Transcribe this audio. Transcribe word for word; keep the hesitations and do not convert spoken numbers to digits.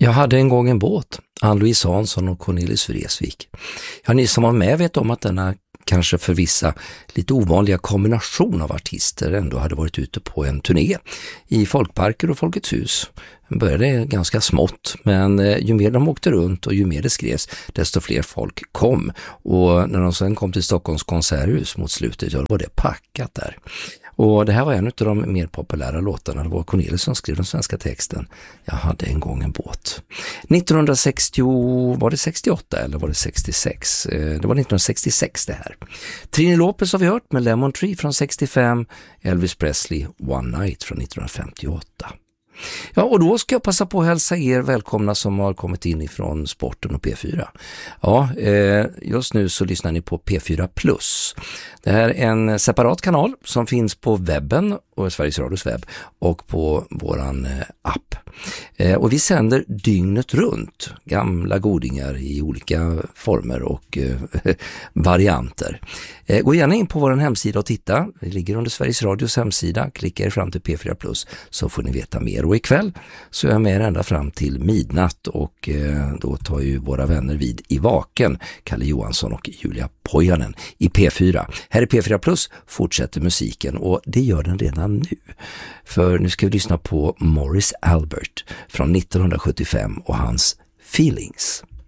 Jag hade en gång en båt, Ann-Louise Hansson och Cornelis Vreeswijk. Ja, ni som var med vet om att denna kanske för vissa lite ovanliga kombination av artister ändå hade varit ute på en turné i folkparker och Folkets hus. Den började ganska smått, men ju mer de åkte runt och ju mer det skrevs, desto fler folk kom. Och när de sen kom till Stockholms konserthus mot slutet, ja, då var det packat där. Och det här var en av de mer populära låtarna. Det var Cornelis som skrev den svenska texten. Jag hade en gång en båt. nittonhundrasextio, var det sextioåtta eller var det sextiosex? Det var nittonhundrasextiosex det här. Trini Lopez har vi hört med Lemon Tree från sextiofem. Elvis Presley, One Night från nittonhundrafemtioåtta. Ja, och då ska jag passa på att hälsa er välkomna som har kommit in ifrån Sporten och P fyra. Ja, eh, just nu så lyssnar ni på P fyra Plus. Det här är en separat kanal som finns på webben och Sveriges Radios webb och på våran eh, app. Eh, och vi sänder dygnet runt gamla godingar i olika former och eh, varianter. Eh, gå gärna in på vår hemsida och titta. Det ligger under Sveriges Radios hemsida. Klicka er fram till P fyra Plus så får ni veta mer. Och ikväll så är jag med ända fram till midnatt och eh, då tar ju våra vänner vid i Vaken, Kalle Johansson och Julia Pojanen i P fyra. Här i P fyra Plus fortsätter musiken och det gör den redan nu. För nu ska vi lyssna på Morris Albert från nittonhundrasjuttiofem och hans Feelings.